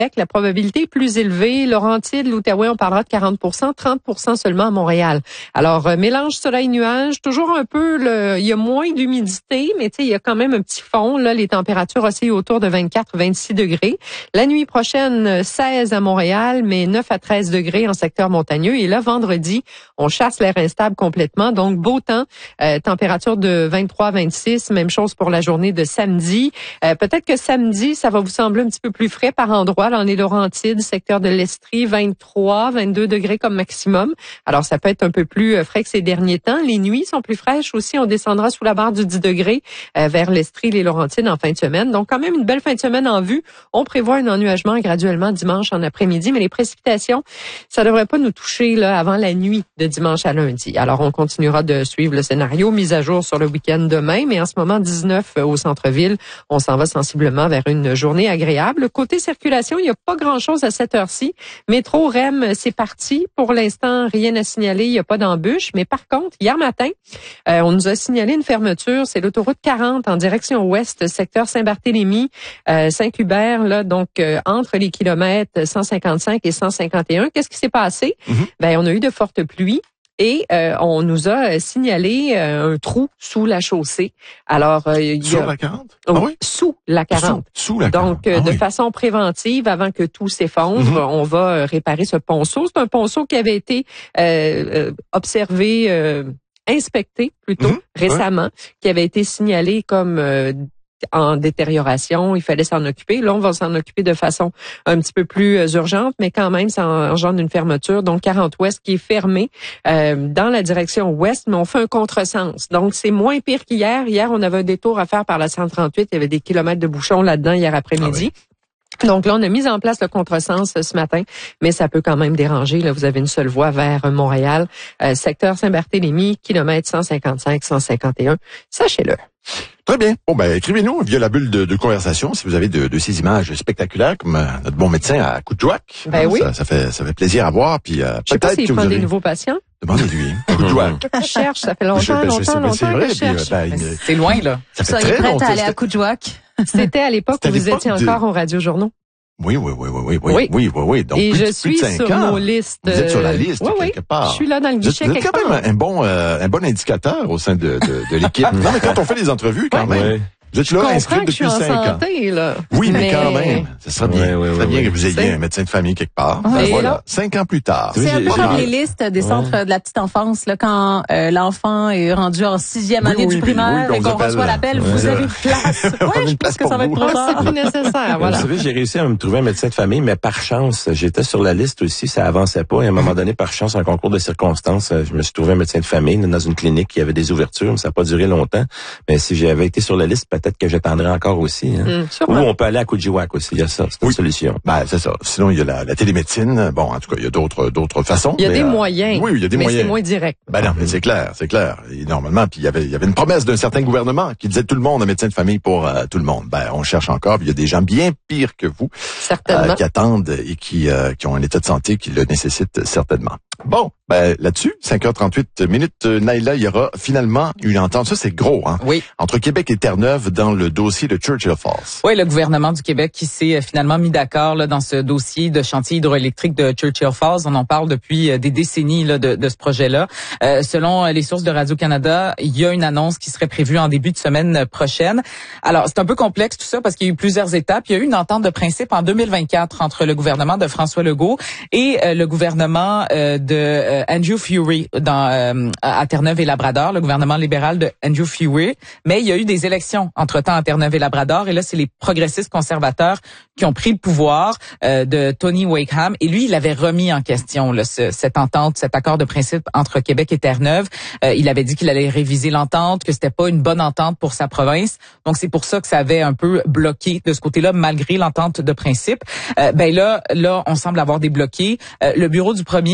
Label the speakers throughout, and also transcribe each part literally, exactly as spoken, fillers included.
Speaker 1: Québec. La probabilité est plus élevée. Laurentides, l'Outaouais, on parlera de quarante pour cent, trente pour cent seulement à Montréal. Alors, euh, mélange soleil-nuage, toujours un peu, le, il y a moins d'humidité, mais tu sais, il y a quand même un petit fond. Là, les températures oscillent autour de vingt-quatre à vingt-six degrés. La nuit prochaine, seize à Montréal, mais neuf à treize degrés en secteur montagneux. Et là, vendredi, on chasse l'air instable complètement. Donc, beau temps, euh, température de vingt-trois à vingt-six. Même chose pour la journée de samedi. Euh, peut-être que samedi, ça va vous sembler un petit peu plus frais par endroit. Là, on est Laurentides, secteur de l'Estrie, vingt-trois, vingt-deux degrés comme maximum. Alors, ça peut être un peu plus frais que ces derniers temps. Les nuits sont plus fraîches aussi. On descendra sous la barre du dix degrés euh, vers l'Estrie, les Laurentides en fin de semaine. Donc, quand même une belle fin de semaine en vue. On prévoit un ennuagement graduellement dimanche en après-midi, mais les précipitations, ça devrait pas nous toucher là avant la nuit de dimanche à lundi. Alors, on continuera de suivre le scénario, mise à jour sur le week-end demain, mais en ce moment, dix-neuf au centre-ville. On s'en va sensiblement vers une journée agréable. Côté circulation, il n'y a pas grand-chose à cette heure-ci. Métro, R E M, c'est parti. Pour l'instant, rien à signaler. Il n'y a pas d'embûche. Mais par contre, hier matin, euh, on nous a signalé une fermeture. C'est l'autoroute quarante en direction ouest, secteur Saint-Barthélemy, euh, Saint-Hubert, là, donc euh, entre les kilomètres cent cinquante-cinq et cent cinquante et un. Qu'est-ce qui s'est passé? Mm-hmm. Ben, on a eu de fortes pluies. Et euh, on nous a signalé euh, un trou sous la chaussée. Alors, euh, il y a,
Speaker 2: sur la quarante?
Speaker 1: Oh,
Speaker 2: ah oui?
Speaker 1: Sous la quarante.
Speaker 2: Sous, sous la quarante.
Speaker 1: Donc, euh,
Speaker 2: ah
Speaker 1: de
Speaker 2: oui.
Speaker 1: façon préventive, avant que tout s'effondre, mm-hmm. on va réparer ce ponceau. C'est un ponceau qui avait été euh, observé, euh, inspecté plutôt mm-hmm. récemment, ouais. qui avait été signalé comme euh, en détérioration, il fallait s'en occuper. Là, on va s'en occuper de façon un petit peu plus euh, urgente, mais quand même, ça engendre une fermeture. Donc, quarante ouest qui est fermée euh, dans la direction ouest, mais on fait un contresens. Donc, c'est moins pire qu'hier. Hier, on avait un détour à faire par la cent trente-huit. Il y avait des kilomètres de bouchons là-dedans hier après-midi. Ah oui. Donc là, on a mis en place le contresens ce matin, mais ça peut quand même déranger. Là, vous avez une seule voie vers Montréal, euh, secteur Saint-Barthélemy, kilomètre cent cinquante-cinq, cent cinquante et un. Sachez-le.
Speaker 2: Très bien. Bon, ben, écrivez-nous via la bulle de, de conversation si vous avez de, de ces images spectaculaires comme euh, notre bon médecin à Coudjouac.
Speaker 1: Ben oui.
Speaker 2: Ça, ça fait, ça fait plaisir à voir. Puis, euh,
Speaker 1: je sais pas s'il prend
Speaker 2: avez...
Speaker 1: des nouveaux patients.
Speaker 2: Demandez-lui. Coudjouac.
Speaker 1: Je cherche, ça fait longtemps,
Speaker 2: je, ben,
Speaker 1: longtemps,
Speaker 2: je sais,
Speaker 1: longtemps
Speaker 2: c'est
Speaker 1: que
Speaker 2: vrai,
Speaker 1: je cherche.
Speaker 2: Puis, ben, il...
Speaker 3: C'est loin, là.
Speaker 2: Ça fait
Speaker 4: ça
Speaker 2: très
Speaker 4: est prête
Speaker 2: longtemps.
Speaker 4: à aller à Coudjouac.
Speaker 1: C'était à l'époque où vous étiez
Speaker 2: de...
Speaker 1: encore aux radiojournaux.
Speaker 2: Oui, oui, oui, oui, oui, oui,
Speaker 1: oui,
Speaker 2: oui, oui, oui. Donc,
Speaker 1: et
Speaker 2: plus,
Speaker 1: je
Speaker 2: plus
Speaker 1: suis
Speaker 2: de cinq
Speaker 1: sur
Speaker 2: ans.
Speaker 1: nos listes.
Speaker 2: Vous êtes sur la liste,
Speaker 1: oui,
Speaker 2: quelque
Speaker 1: oui.
Speaker 2: part.
Speaker 1: Je suis là dans le guichet
Speaker 2: vous êtes,
Speaker 1: quelque
Speaker 2: vous êtes quand
Speaker 1: part.
Speaker 2: même un bon, euh, un bon indicateur au sein de, de, de l'équipe. Non, mais quand on fait les entrevues, quand
Speaker 1: ouais.
Speaker 2: même.
Speaker 1: Ouais.
Speaker 2: Vous êtes là inscrit depuis cinq ans.
Speaker 1: Santé, là.
Speaker 2: Oui, mais,
Speaker 1: mais
Speaker 2: quand même. Ça serait bien.
Speaker 3: Ouais, ouais,
Speaker 2: ça serait
Speaker 3: ouais,
Speaker 2: bien
Speaker 3: ouais.
Speaker 2: que vous ayez
Speaker 1: c'est...
Speaker 2: un médecin de famille quelque part.
Speaker 1: Ouais.
Speaker 2: Ben
Speaker 1: Et
Speaker 2: voilà.
Speaker 1: là?
Speaker 2: Cinq ans plus tard.
Speaker 4: C'est un peu comme
Speaker 2: mal.
Speaker 4: les listes des centres ouais. de la petite enfance, là, quand euh, l'enfant est rendu en sixième
Speaker 2: oui,
Speaker 4: année
Speaker 2: oui,
Speaker 4: du primaire
Speaker 2: oui,
Speaker 4: et qu'on reçoit l'appel,
Speaker 2: ouais.
Speaker 4: vous avez une place. Ouais, je pense que ça va être trop tard.
Speaker 1: C'est plus nécessaire, voilà.
Speaker 3: Vous savez, j'ai réussi à me trouver un médecin de famille, mais par chance, j'étais sur la liste aussi, ça avançait pas. Et à un moment donné, par chance, un concours de circonstances, je me suis trouvé un médecin de famille dans une clinique qui avait des ouvertures, mais ça n'a pas duré longtemps. Mais si j'avais été sur la liste, peut-être que j'attendrais encore aussi. Hein.
Speaker 1: Mmh,
Speaker 3: Ou on peut aller à Coudjouac aussi, il y a ça, c'est une
Speaker 2: oui.
Speaker 3: solution.
Speaker 2: Ben, c'est ça. Sinon, il y a la, la télémédecine. Bon, en tout cas, il y a d'autres d'autres façons.
Speaker 1: Il y a
Speaker 2: mais,
Speaker 1: des
Speaker 2: euh,
Speaker 1: moyens.
Speaker 2: Oui, il y a des
Speaker 1: mais
Speaker 2: moyens.
Speaker 1: c'est moins direct.
Speaker 2: Ben non, mais c'est clair, c'est clair. Et normalement, puis il y avait il y avait une promesse d'un certain gouvernement qui disait tout le monde un médecin de famille pour euh, tout le monde. Ben, on cherche encore. Puis il y a des gens bien pires que vous
Speaker 1: certainement.
Speaker 2: Euh, qui attendent et qui euh, qui ont un état de santé qui le nécessite certainement. Bon, ben là-dessus, cinq heures trente-huit minutes, Naïla, il y aura finalement une entente. Ça, c'est gros, hein?
Speaker 5: Oui.
Speaker 2: Entre Québec et Terre-Neuve dans le dossier de Churchill Falls.
Speaker 5: Oui, le gouvernement du Québec qui s'est finalement mis d'accord là, dans ce dossier de chantier hydroélectrique de Churchill Falls. On en parle depuis des décennies là, de, de ce projet-là. Euh, selon les sources de Radio-Canada, il y a une annonce qui serait prévue en début de semaine prochaine. Alors, c'est un peu complexe tout ça parce qu'il y a eu plusieurs étapes. Il y a eu une entente de principe en deux mille vingt-quatre entre le gouvernement de François Legault et euh, le gouvernement euh, de euh, Andrew Furey dans euh, à Terre-Neuve et Labrador, le gouvernement libéral de Andrew Furey. Mais il y a eu des élections entre-temps à Terre-Neuve et Labrador et là, c'est les progressistes conservateurs qui ont pris le pouvoir euh, de Tony Wakeham et lui, il avait remis en question là, ce, cette entente, cet accord de principe entre Québec et Terre-Neuve. Euh, il avait dit qu'il allait réviser l'entente, que c'était pas une bonne entente pour sa province. Donc c'est pour ça que ça avait un peu bloqué de ce côté-là, malgré l'entente de principe. Euh, ben là, là, on semble avoir débloqué. Euh, le bureau du premier ministre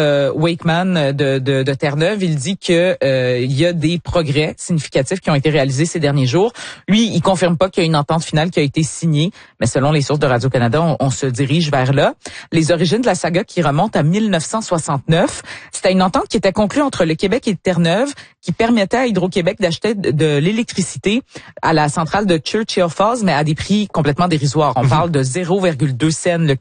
Speaker 5: euh, Wakeman de, de, de Terre-Neuve, il dit que euh, il y a des progrès significatifs qui ont été réalisés ces derniers jours. Lui, il confirme pas qu'il y a une entente finale qui a été signée, mais selon les sources de Radio-Canada, on, on se dirige vers là. Les origines de la saga qui remontent à mille neuf cent soixante-neuf, c'était une entente qui était conclue entre le Québec et Terre-Neuve qui permettait à Hydro-Québec d'acheter de, de l'électricité à la centrale de Churchill Falls, mais à des prix complètement dérisoires. On parle de zéro virgule deux cents le